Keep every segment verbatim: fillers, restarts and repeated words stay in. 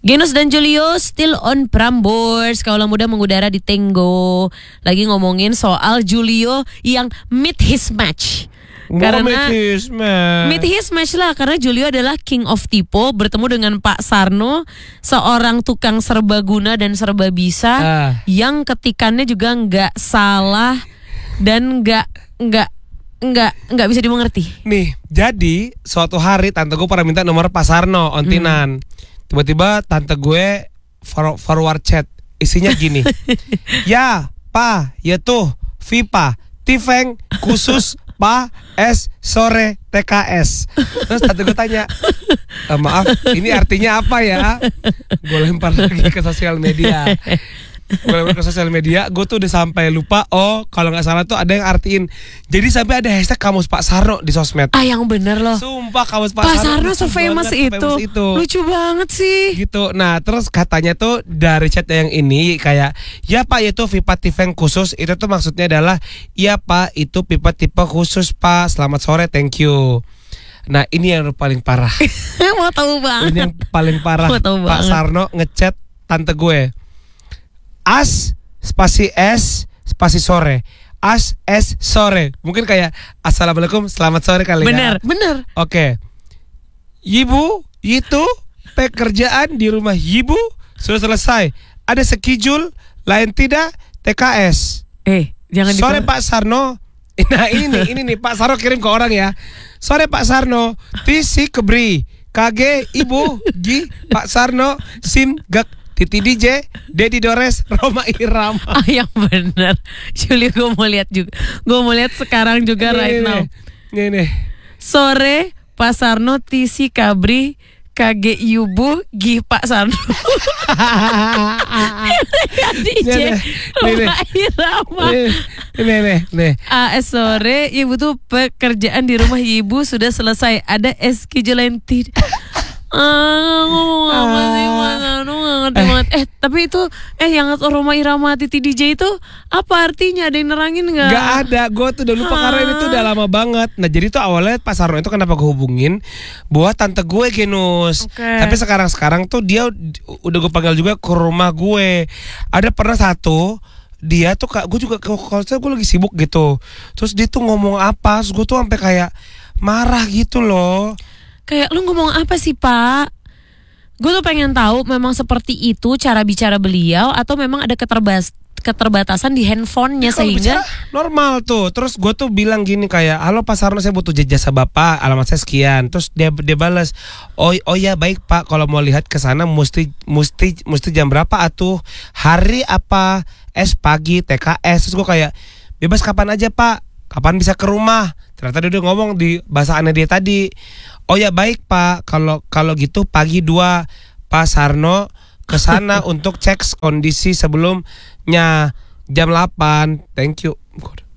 Genus dan Julio still on Prambors. Kaula muda mengudara di Tenggo. Lagi ngomongin soal Julio yang meet his match. Karena meet his match. Meet his match lah. Karena Julio adalah king of typo, bertemu dengan Pak Sarno, seorang tukang serbaguna dan serba bisa, uh. yang ketikannya juga nggak salah dan nggak nggak nggak nggak bisa dimengerti. Nih, jadi suatu hari tante gue pernah minta nomor Pak Sarno ontinan. Hmm. Tiba-tiba tante gue forward chat, isinya gini. Ya, Pa, ya tuh, Vipa, Tifeng, khusus Pa, S, sore, T K S. Terus tante gue tanya, e, maaf, ini artinya apa ya? Gue lempar lagi ke sosial media. Gue lempar ke sosial media, gue tuh udah sampai lupa. Oh, kalau nggak salah tuh ada yang artiin. Jadi sampai ada hashtag kamus Pak Sarno di sosmed. Ah, yang bener loh. Sumpah kamus Pak, Pak Sarno, Sarno se-famous itu. itu. Lucu banget sih. Gitu. Nah, terus katanya tuh dari chat yang ini kayak, ya Pak, itu Vipa Tifeng khusus. Itu tuh maksudnya adalah, ya Pak, itu pipa tipe khusus Pak. Selamat sore, thank you. Nah, ini yang paling parah. Mau tahu banget. Ini yang paling parah. Pak Sarno ngechat tante gue. As spasi S spasi sore. As S sore. Mungkin kayak assalamualaikum selamat sore kali bener, ya. Bener bener. Oke. Ibu itu pekerjaan di rumah ibu sudah selesai. Ada sekijul lain tidak T K S. Eh jangan sore dikira. Pak Sarno. Nah ini nih ini nih Pak Sarno kirim ke orang ya. Sore Pak Sarno. Tisi kebri. K G ibu G Pak Sarno Sim gak Titi D J, Dedi Dores, Roma Irama. Ah yang benar. Julio gue mau lihat juga. Gue mau lihat sekarang juga ini, right ini, now. Ini, ini. Sore Pak Sarno Tisi Kabri K G Yubu Gi Pak Sarno. D J Roma Irama. Ini nih, nih. Ah sore ibu tuh pekerjaan di rumah ibu sudah selesai. Ada S K Jelenti. Ah, ngomong apa sih Mas Anu gak ngerti eh. banget. Eh tapi itu Eh yang Roma Irama Titi D J itu apa artinya? Ada yang nerangin gak? Gak ada. Gue tuh udah lupa ah. karena ini tuh udah lama banget. Nah jadi tuh awalnya Pak Sarno itu kenapa gue hubungin buat tante gue Genus. Okay. Tapi sekarang-sekarang tuh dia udah gue panggil juga ke rumah gue. Ada pernah satu dia tuh kak gue juga kalau saya gue lagi sibuk gitu. Terus dia tuh ngomong apa? Terus gue tuh sampai kayak marah gitu loh. Kayak lu ngomong apa sih Pak? Gue tuh pengen tahu memang seperti itu cara bicara beliau atau memang ada keterbas keterbatasan di handphonenya ya, sehingga normal tuh. Terus gue tuh bilang gini kayak, halo Pak Sarno saya butuh jasa bapak, alamat saya sekian. Terus dia dia balas, oh oh ya baik Pak, kalau mau lihat ke sana mesti mesti mesti jam berapa atuh? Hari apa? Es pagi T K S. Terus gue kayak bebas kapan aja Pak. Kapan bisa ke rumah? Ternyata dia udah ngomong di bahasannya dia tadi. Oh ya baik Pak, kalau kalau gitu pagi dua Pak Sarno ke sana untuk cek kondisi sebelumnya jam delapan. Thank you.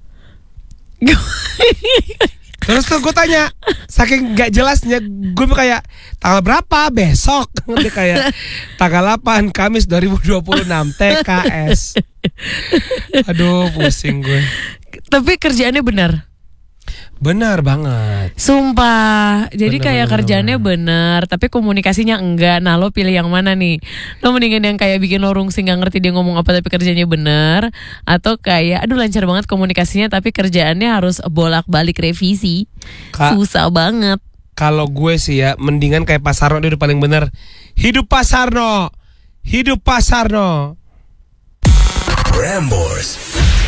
Terus tuh gue tanya, saking gak jelasnya gue kayak tanggal berapa besok? Dia kayak tanggal delapan Kamis dua ribu dua puluh enam T K S. Aduh pusing gue. Tapi kerjaannya benar. Benar banget. Sumpah. Jadi bener, kayak bener, kerjaannya bener, tapi komunikasinya enggak. Nah lo pilih yang mana nih? Lo mendingan yang kayak bikin lo rungsing gak ngerti dia ngomong apa tapi kerjanya bener, atau kayak aduh lancar banget komunikasinya tapi kerjaannya harus bolak-balik revisi. Ka- Susah banget. Kalau gue sih ya mendingan kayak Pak Sarno, dia udah paling bener. Hidup Pak Sarno. Hidup Pak Sarno. Prambors.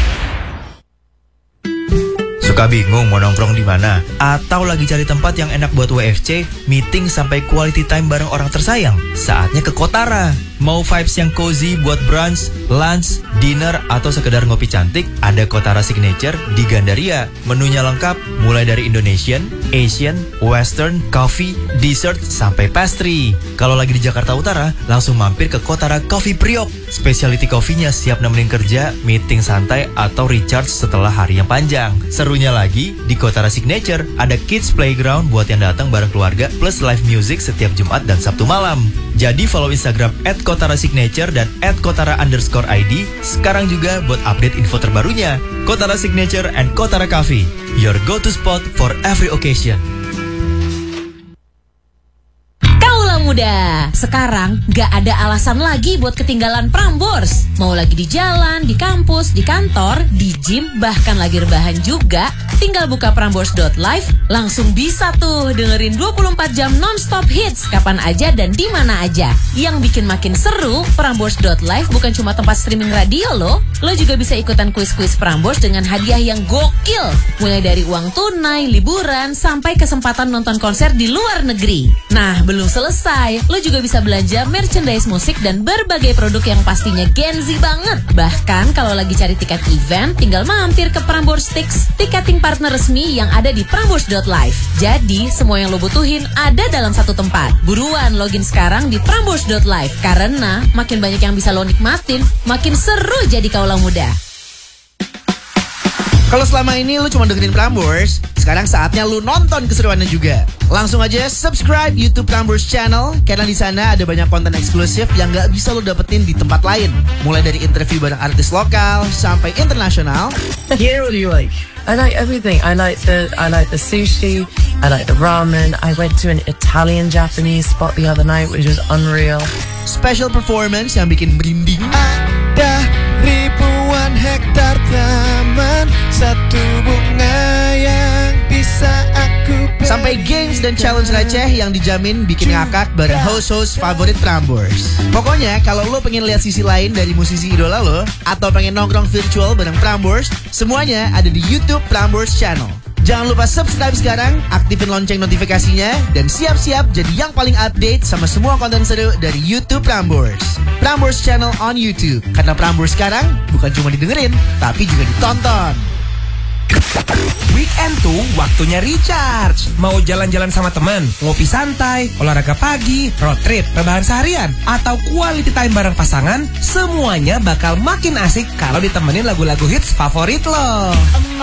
Suka bingung mau nongkrong di mana? Atau lagi cari tempat yang enak buat W F C, meeting sampai quality time bareng orang tersayang? Saatnya ke Kotara. Mau vibes yang cozy buat brunch, lunch, dinner, atau sekedar ngopi cantik? Ada Kotara Signature di Gandaria. Menunya lengkap, mulai dari Indonesian, Asian, Western, coffee, dessert, sampai pastry. Kalau lagi di Jakarta Utara, langsung mampir ke Kotara Coffee Priok. Specialty coffee-nya siap nemenin kerja, meeting santai, atau recharge setelah hari yang panjang. Serunya lagi, di Kotara Signature ada kids playground buat yang datang bareng keluarga, plus live music setiap Jumat dan Sabtu malam. Jadi follow Instagram at Kotara Signature dan at Kotara underscore I D sekarang juga buat update info terbarunya. Kotara Signature and Kotara Coffee, your go-to spot for every occasion. muda. Sekarang gak ada alasan lagi buat ketinggalan Prambors. Mau lagi di jalan, di kampus, di kantor, di gym, bahkan lagi rebahan juga, tinggal buka prambors dot live, langsung bisa tuh dengerin dua puluh empat jam non-stop hits kapan aja dan di mana aja. Yang bikin makin seru, prambors dot live bukan cuma tempat streaming radio loh. Lo juga bisa ikutan kuis-kuis Prambors dengan hadiah yang gokil. Mulai dari uang tunai, liburan, sampai kesempatan nonton konser di luar negeri. Nah, belum selesai. Lo juga bisa belanja merchandise musik dan berbagai produk yang pastinya Gen Z banget. Bahkan kalau lagi cari tiket event, tinggal mampir ke Prambors Tix, tiketing partner resmi yang ada di prambors dot live. Jadi, semua yang lo butuhin ada dalam satu tempat. Buruan login sekarang di prambors dot live, karena makin banyak yang bisa lo nikmatin, makin seru jadi kaula muda. Kalau selama ini lu cuma dengerin Prambors, sekarang saatnya lu nonton keseruannya juga. Langsung aja subscribe YouTube Prambors Channel, karena di sana ada banyak konten eksklusif yang gak bisa lu dapetin di tempat lain. Mulai dari interview bareng artis lokal sampai internasional. Here, what do you like? I like everything. I like the I like the sushi. I like the ramen. I went to an Italian Japanese spot the other night, which was unreal. Special performance yang bikin merinding. Ada ribuan hektar taman, satu bunga yang bisa aku beli. Sampai games dan challenge receh yang dijamin bikin ngakak bareng host-host favorit Prambors. Pokoknya kalau lo pengen lihat sisi lain dari musisi idola lo, atau pengen nongkrong virtual bareng Prambors, semuanya ada di YouTube Prambors Channel. Jangan lupa subscribe sekarang, aktifin lonceng notifikasinya, dan siap-siap jadi yang paling update sama semua konten seru dari YouTube Prambors. Prambors Channel on YouTube. Karena Prambors sekarang bukan cuma didengerin, tapi juga ditonton. Weekend tuh waktunya recharge. Mau jalan-jalan sama teman, ngopi santai, olahraga pagi, road trip, rebahan seharian, atau quality time bareng pasangan, semuanya bakal makin asik kalau ditemenin lagu-lagu hits favorit lo.